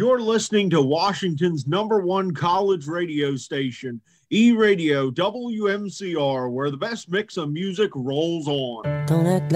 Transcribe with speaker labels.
Speaker 1: You're listening to Washington's #1 college radio station, E-Radio WMCR, where the best mix of music rolls on.
Speaker 2: Don't act